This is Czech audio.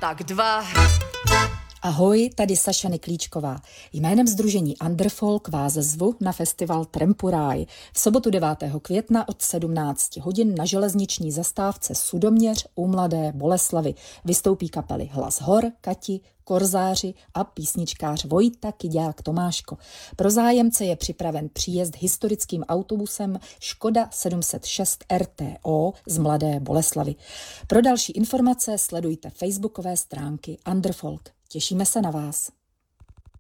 tak 2. Ahoj, tady Saša Niklíčková. Jménem sdružení Underfolk vás zvu na festival Trempuráj. V sobotu 9. května od 17 hodin na železniční zastávce Sudoměř u Mladé Boleslavi vystoupí kapely Hlas hor, Kati, Korzáři a písničkář Vojta Kyďák Tomáško. Pro zájemce je připraven příjezd historickým autobusem Škoda 706 RTO z Mladé Boleslavy. Pro další informace sledujte facebookové stránky Underfolk. Těšíme se na vás.